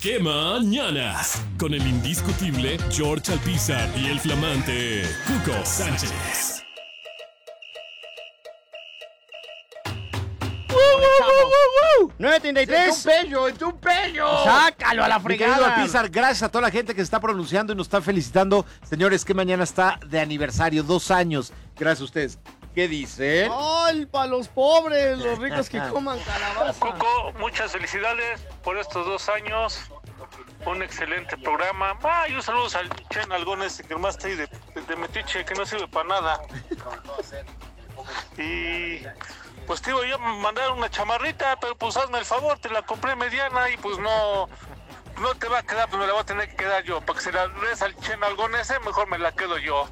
¡Qué mañanas! Con el indiscutible George Alpizar y el flamante Cuco Sánchez. 9:33. ¡Es un pello! ¡Sácalo a la Mi querido fregada! Alpizar, gracias a toda la gente que se está pronunciando y nos está felicitando. Señores, que mañana está de aniversario, 2 años. Gracias a ustedes. ¿Qué dicen? ¡Ay, para los pobres, los ricos que coman calabaza! Cuco, muchas felicidades por estos 2 años. Un excelente programa. Y un saludo al Chen Algón ese que más está ahí de metiche, que no sirve para nada. Y pues te iba yo a mandar una chamarrita, pero pues hazme el favor, te la compré mediana y pues no te va a quedar, pues me la voy a tener que quedar yo. Para que se la des al Chen Algón ese, mejor me la quedo yo.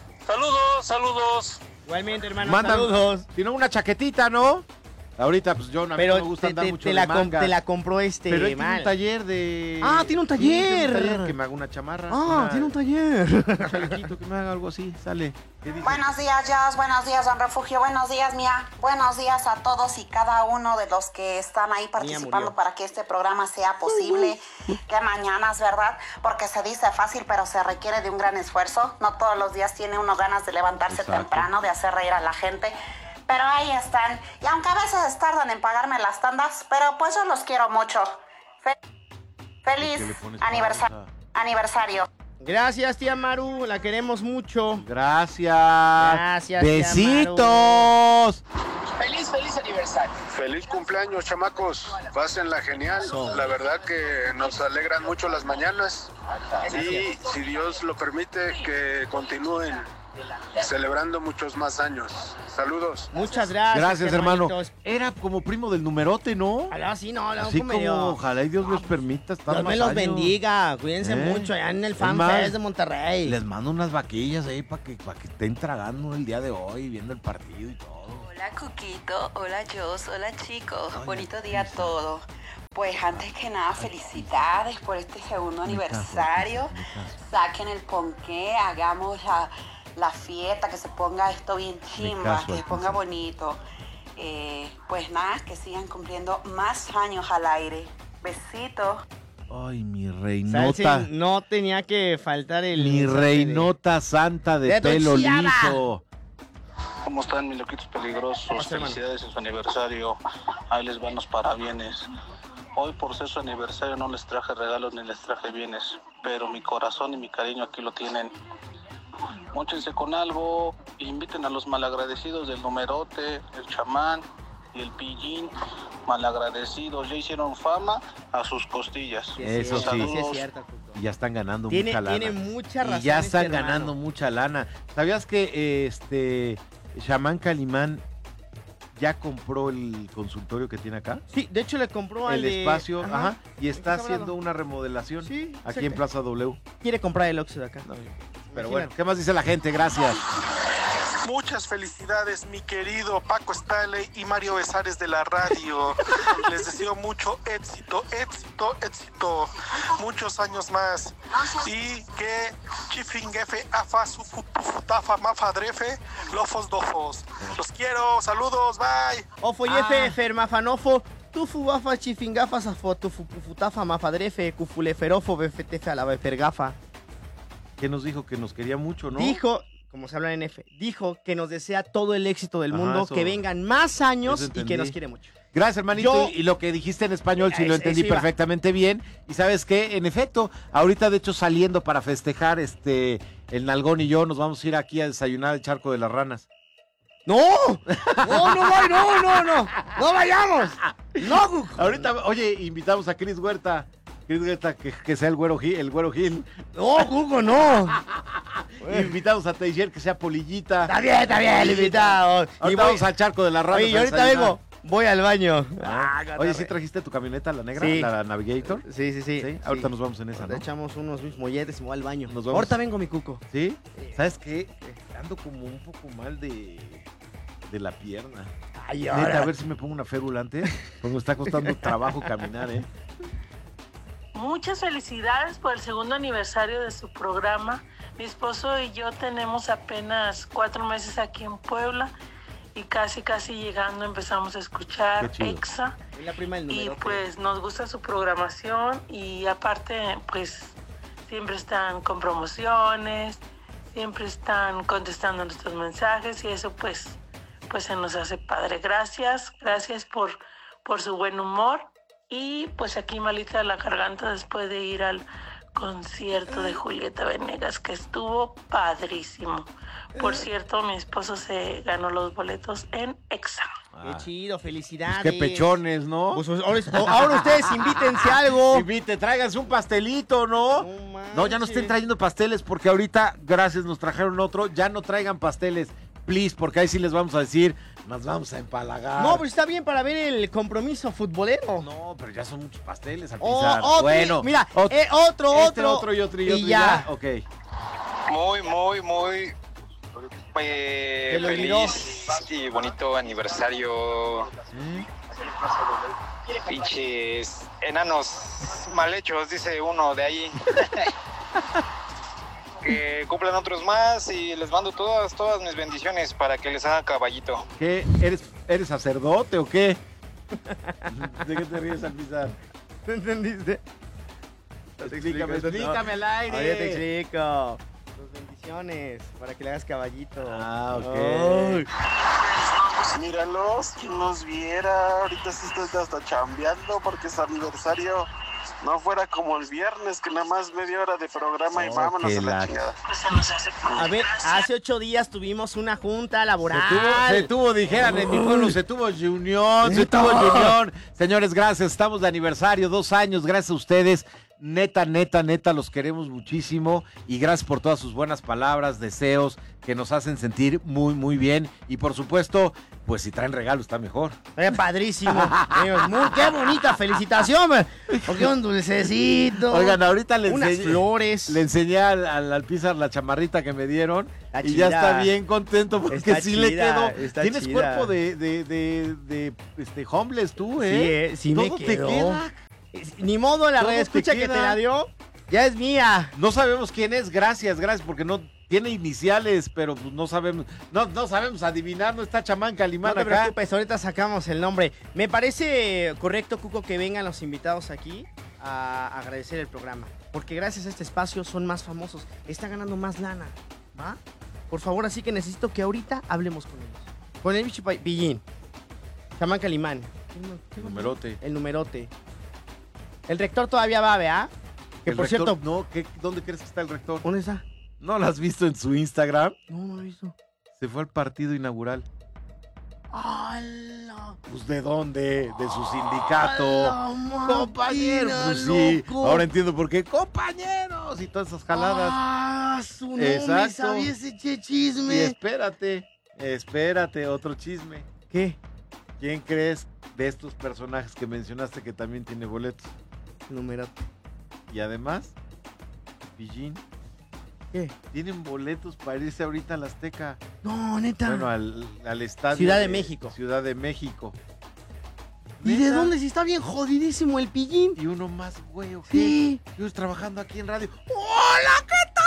Saludos. Igualmente, hermano, Mandan, saludos. Si no, una chaquetita, ¿no? Ahorita, pues yo a mí Pero no me gusta andar mucho de manga. te la compró Pero él tiene mal. un taller de... Tiene un Sí, taller. tiene un taller que me haga una chamarra. Tiene un taller. Un chalequito que me haga algo así, sale. ¿Qué dice? Buenos días, Jazz. Buenos días, Don Refugio. Buenos días, Mía. Buenos días a todos y cada uno de los que están ahí participando para que este programa sea posible. Que mañanas, ¿verdad? Porque se dice fácil, pero se requiere de un gran esfuerzo. No todos los días tiene uno ganas de levantarse temprano, de hacer reír a la gente. Pero ahí están. Y aunque a veces tardan en pagarme las tandas, pero pues yo los quiero mucho. Feliz aniversario. Gracias, tía Maru, la queremos mucho. Gracias. Besitos. Feliz aniversario. Feliz cumpleaños, chamacos. Pásenla genial. La verdad que nos alegran mucho las mañanas. Y si Dios lo permite, que continúen celebrando muchos más años. Saludos. Muchas gracias. Gracias, hermano. hermanitos. Era como primo del numerote, ¿no? Sí, no, Así como, ojalá y Dios los permita estar Dios más me los años. bendiga. Cuídense mucho allá en el Fan más, Fest de Monterrey. Les mando unas vaquillas ahí para que estén tragando el día de hoy, viendo el partido y todo. Hola, Cuquito. Hola, Jos. Hola, chicos. Bonito día a todos. Pues antes que nada, felicidades por este segundo aniversario. Saquen el ponqué, hagamos la fiesta, que se ponga esto bien chimba, que se ponga bonito. Pues nada, que sigan cumpliendo más años al aire. Besitos. Ay, mi reinota. No tenía que faltar el... Mi reinota santa de pelo liso. ¿Cómo están mis loquitos peligrosos? Felicidades en su aniversario. Ahí les van los parabienes. Hoy por ser su aniversario no les traje regalos ni les traje bienes, pero mi corazón y mi cariño aquí lo tienen. Móchense con algo, inviten a los malagradecidos del numerote, el chamán y el pillín. Malagradecidos, ya hicieron fama a sus costillas. Eso sí. Sí, es cierto. Y ya están ganando mucha lana. Tiene mucha razón. Y ya están este ganando hermano. mucha lana. ¿Sabías que Chamán Calimán ya compró el consultorio que tiene acá? Sí, de hecho le compró El espacio, Ajá. y está ¿En qué haciendo cabrado? una remodelación Sí, aquí en Plaza W. Quiere comprar el Oxxo de acá. Pero bueno, ¿qué más dice la gente? Gracias. Muchas felicidades, mi querido Paco Stanley y Mario Besares de la radio. Les deseo mucho éxito. Muchos años más. Y que Chifingefe Afa Sufutafa Mafadrefe Lofos Dofos. Los quiero, saludos, bye. Ofo yefe fermafanofo. Tufu bafa chifingafas afo tufu pufutafa mafadrefe cufuleferofo befetefe a la befergafa. ¿Qué nos dijo? Que nos quería mucho, ¿no? Dijo, como se habla en F, dijo que nos desea todo el éxito del mundo, eso- que vengan más años eso y que entendí. nos quiere mucho. Gracias, hermanito. Yo- Y lo que dijiste en español, sí lo entendí eso iba. perfectamente bien. Y ¿sabes qué? En efecto, ahorita de hecho saliendo para festejar, el Nalgón y yo nos vamos a ir aquí a desayunar al Charco de las Ranas. ¡No! ¡No vayamos! ¡No, Cuco! Ahorita, oye, invitamos a Chris Huerta. Chris Huerta, que sea el Güero Gil. ¡No, Cuco, no! Invitamos a Teixeira, que sea Polillita. Está bien, invitado. Ahorita vamos al Charco de las Ranas. Oye, y a ahorita desayunar. vengo, voy al baño. Oye, ¿sí trajiste tu camioneta, la negra? Sí. La Navigator. Sí. Ahorita nos vamos en esa, Le ¿no? echamos unos molletes y me voy al baño. Nos vamos. Ahorita vengo, mi Cuco. ¿Sí? ¿Sabes qué? Ando como un poco mal de la pierna. Ay, Neta, a ver si me pongo una férula antes, porque me está costando trabajo caminar, ¿eh? Muchas felicidades por el segundo aniversario de su programa. Mi esposo y yo tenemos apenas 4 meses aquí en Puebla y casi llegando empezamos a escuchar Exa. Es la prima del y número. pues nos gusta su programación y aparte pues siempre están con promociones, siempre están contestando nuestros mensajes y eso pues se nos hace padre. Gracias por su buen humor y pues aquí malita de la garganta después de ir al concierto de Julieta Venegas que estuvo padrísimo. Por cierto, mi esposo se ganó los boletos en Exa. Qué chido, felicidades. Pues qué pechones, ¿no? Pues ahora ustedes invítense algo. Tráiganse un pastelito, ¿no? No, ya no estén trayendo pasteles porque ahorita, gracias, nos trajeron otro. Ya no traigan pasteles, please, porque ahí sí les vamos a decir, nos vamos a empalagar. No, pero está bien para ver el compromiso futbolero. No, pero ya son muchos pasteles al pisar. Bueno, mira, otro. Y ya. Ok. Muy feliz y bonito aniversario. Pinches enanos mal hechos, dice uno de ahí. Que cumplan otros más y les mando todas mis bendiciones para que les haga caballito. ¿Qué? ¿Eres sacerdote o qué? ¿De qué te ríes al pisar? ¿No entendiste? Explícame al aire. Ahorita te explico. Tus bendiciones para que le hagas caballito. Ah, ok. Ay. Míralos, quien los viera. Ahorita sí estoy hasta chambeando porque es aniversario. No fuera como el viernes, que nada más media hora de programa y vámonos a la chingada. A ver, hace 8 días tuvimos una junta laboral. Se tuvo, dijeran en mi pueblo, se tuvo reunión, Señores, gracias, estamos de aniversario, 2 años, gracias a ustedes. Neta, los queremos muchísimo y gracias por todas sus buenas palabras, deseos que nos hacen sentir muy, muy bien. Y por supuesto, pues si traen regalo está mejor. Padrísimo. Qué bonita felicitación. Porque un dulcecito. Oigan, ahorita unas flores. Le enseñé al Pizar la chamarrita que me dieron y chida. Ya está bien contento porque está sí chida, le quedó. Tienes chida. cuerpo de homeless tú, Sí, todo me quedó. te queda. Ni modo, la red escucha que te la dio. Ya es mía. No sabemos quién es, gracias, porque no tiene iniciales, pero pues no sabemos adivinar, no está chamán Calimán acá. No te preocupes, ahorita sacamos el nombre. Me parece correcto, Cuco, que vengan los invitados aquí a agradecer el programa. Porque gracias a este espacio son más famosos, están ganando más lana, ¿va? Por favor, así que necesito que ahorita hablemos con ellos. Con el bicho Pillín, chamán Calimán. El numerote. El rector todavía va, ¿verdad? Que por rector, cierto... No, ¿dónde crees que está el rector? ¿Dónde está? ¿No lo has visto en su Instagram? No lo he visto. Se fue al partido inaugural. ¡Hala! Pues ¿de dónde? De su sindicato. Compañero, pues sí. Ahora entiendo por qué. Compañeros y todas esas jaladas. Su no me sabía ese chisme. Y espérate, otro chisme. ¿Qué? ¿Quién crees de estos personajes que mencionaste que también tiene boletos? Numerato. Y además, Pillín. ¿Qué? Tienen boletos para irse ahorita al Azteca. No, neta. Bueno, al estadio. Ciudad de México. Ciudad de México. ¿Y de dónde? Si está bien jodidísimo el Pillín. Y uno más, güey, ¿o qué? Sí. Yo trabajando aquí en radio. ¡Hola, qué tal!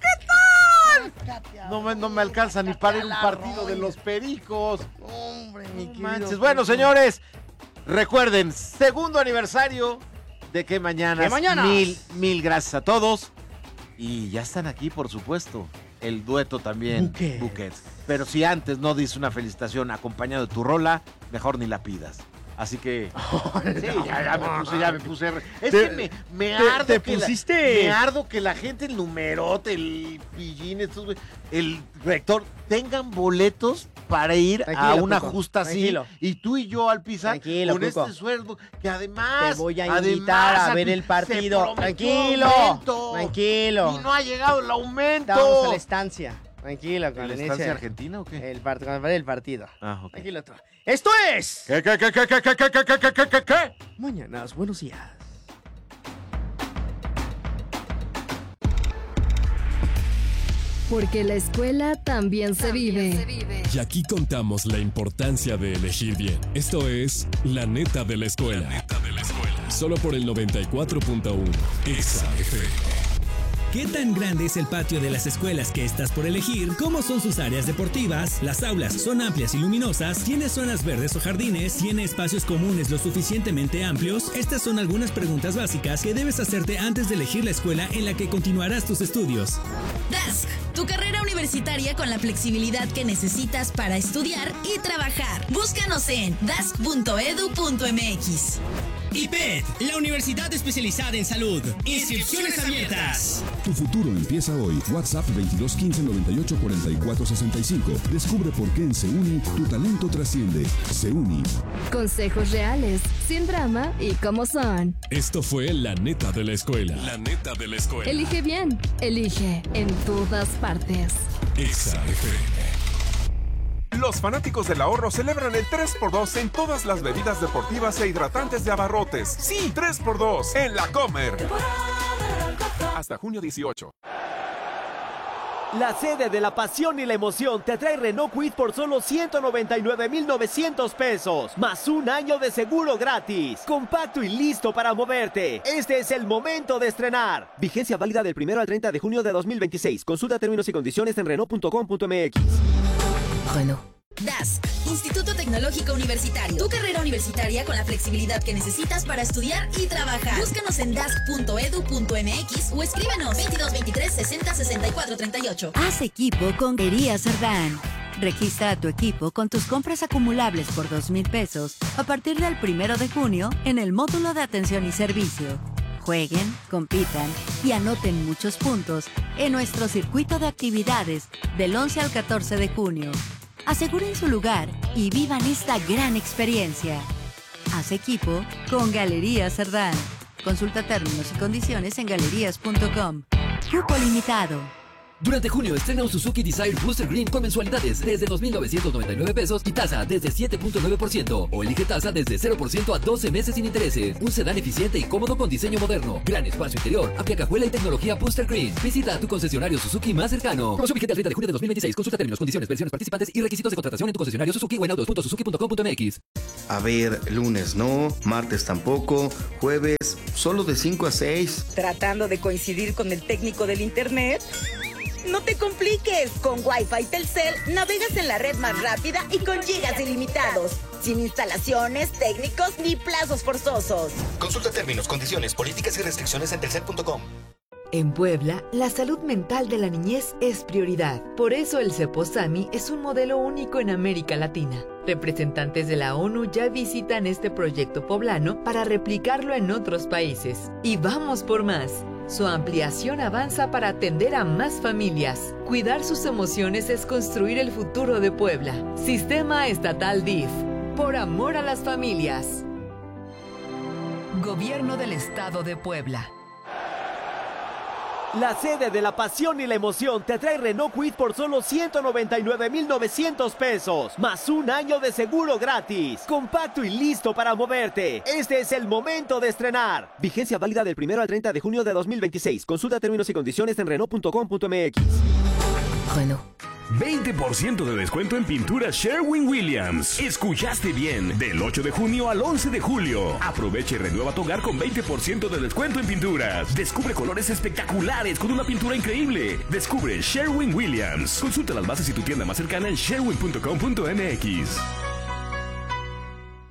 No me alcanza ni para ir a un partido de los Pericos. Hombre, mi querido. Manches. Bueno, señores, recuerden, 2º aniversario de Que Mañanas. Mil gracias a todos. Y ya están aquí, por supuesto, el dueto también, Buquets. Pero si antes no dices una felicitación acompañado de tu rola, mejor ni la pidas. Así que... sí, ya me puse... Es que me ardo ¿Te que pusiste? Me ardo que la gente, el numerote, el Pillín, el rector, tengan boletos para ir a una justa así. Y tú y yo al pisar con Cuco. este sueldo, que además... Te voy a invitar a ver el partido. Tranquilo. Y no ha llegado el aumento. Vamos a la estancia. Tranquilo. ¿La estancia argentina o qué? El partido. Ah, ok. Tranquilo. Esto es... ¿Qué? Mañanas, buenos días. Porque la escuela también se vive. Y aquí contamos la importancia de elegir bien. Esto es La Neta de la Escuela. Solo por el 94.1 Exa FM. ¿Qué tan grande es el patio de las escuelas que estás por elegir? ¿Cómo son sus áreas deportivas? ¿Las aulas son amplias y luminosas? ¿Tiene zonas verdes o jardines? ¿Tiene espacios comunes lo suficientemente amplios? Estas son algunas preguntas básicas que debes hacerte antes de elegir la escuela en la que continuarás tus estudios. Dask, tu carrera universitaria con la flexibilidad que necesitas para estudiar y trabajar. Búscanos en dask.edu.mx. IPED, la universidad especializada en salud. Inscripciones abiertas. Tu futuro empieza hoy. WhatsApp 2215 98 44 65. Descubre por qué en SEUNI tu talento trasciende. SEUNI. Consejos reales, sin drama y como son. Esto fue La Neta de la Escuela. La Neta de la Escuela. Elige bien. Elige en todas partes. Exa FM. Los fanáticos del ahorro celebran el 3x2 en todas las bebidas deportivas e hidratantes de Abarrotes. Sí, 3x2 en La Comer. Hasta junio 18. La sede de la pasión y la emoción te trae Renault Kwid por solo 199,900 pesos, más un año de seguro gratis. Compacto y listo para moverte. Este es el momento de estrenar. Vigencia válida del 1 al 30 de junio de 2026. Consulta términos y condiciones en Renault.com.mx. Renault. Dask, Instituto Tecnológico Universitario. Tu carrera universitaria con la flexibilidad que necesitas para estudiar y trabajar. Búscanos en dask.edu.mx o escríbenos 2223 60 64 38. Haz equipo con Galería Cerdán. Registra a tu equipo con tus compras acumulables por 2,000 pesos a partir del 1 de junio en el módulo de atención y servicio. Jueguen, compitan y anoten muchos puntos en nuestro circuito de actividades del 11 al 14 de junio. Aseguren su lugar y vivan esta gran experiencia. Haz equipo con Galerías Cerdán. Consulta términos y condiciones en galerías.com. Cupo limitado. Durante junio estrena un Suzuki Desire Booster Green con mensualidades desde 2,999 pesos y tasa desde 7.9%. O elige tasa desde 0% a 12 meses sin intereses. Un sedán eficiente y cómodo con diseño moderno. Gran espacio interior, amplia cajuela y tecnología Booster Green. Visita a tu concesionario Suzuki más cercano. Promoción vigente al 30 de junio de 2026. Consulta términos, condiciones, versiones participantes y requisitos de contratación en tu concesionario Suzuki o en autos.suzuki.com.mx. A ver, lunes no, martes tampoco, jueves solo de 5 a 6. ¿Tratando de coincidir con el técnico del internet? No te compliques, con Wi-Fi Telcel navegas en la red más rápida y con gigas ilimitados, sin instalaciones, técnicos ni plazos forzosos. Consulta términos, condiciones, políticas y restricciones en telcel.com. En Puebla, la salud mental de la niñez es prioridad. Por eso el CEPOSAMI es un modelo único en América Latina. Representantes de la ONU ya visitan este proyecto poblano para replicarlo en otros países. Y vamos por más. Su ampliación avanza para atender a más familias. Cuidar sus emociones es construir el futuro de Puebla. Sistema Estatal DIF. Por amor a las familias. Gobierno del Estado de Puebla. La sede de la pasión y la emoción te trae Renault Kwid por solo 199,900 pesos, más un año de seguro gratis. Compacto y listo para moverte. Este es el momento de estrenar. Vigencia válida del 1 al 30 de junio de 2026. Consulta términos y condiciones en Renault.com.mx. Renault. 20% de descuento en pintura Sherwin-Williams. ¿Escuchaste bien? Del 8 de junio al 11 de julio. Aprovecha y renueva tu hogar con 20% de descuento en pinturas. Descubre colores espectaculares con una pintura increíble. Descubre Sherwin-Williams. Consulta las bases y tu tienda más cercana en sherwin.com.mx.